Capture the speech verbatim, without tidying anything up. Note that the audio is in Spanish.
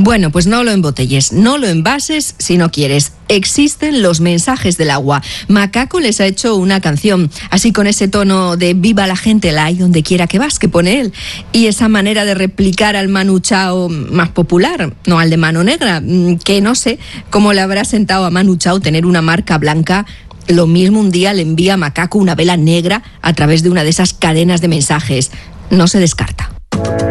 Bueno, pues no lo embotelles, no lo envases si no quieres. Existen los mensajes del agua. Macaco les ha hecho una canción, así con ese tono de viva la gente, la hay donde quiera que vas, que pone él. Y esa manera de replicar al Manu Chao más popular, no al de Mano Negra, que no sé cómo le habrá sentado a Manu Chao tener una marca blanca. Lo mismo un día le envía a Macaco una vela negra a través de una de esas cadenas de mensajes. No se descarta.